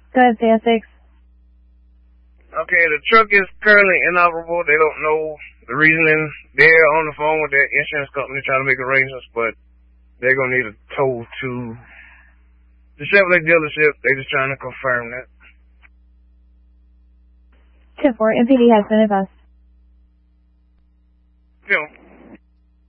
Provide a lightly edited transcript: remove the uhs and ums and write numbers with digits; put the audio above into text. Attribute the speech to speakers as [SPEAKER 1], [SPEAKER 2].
[SPEAKER 1] Go ahead, CSX.
[SPEAKER 2] Okay, the truck is currently inoperable. They don't know the reasoning. They're on the phone with their insurance company trying to make arrangements, but they're going to need a tow to the Chevrolet dealership. They're just trying to confirm that.
[SPEAKER 1] 10-4, MPD has been advised.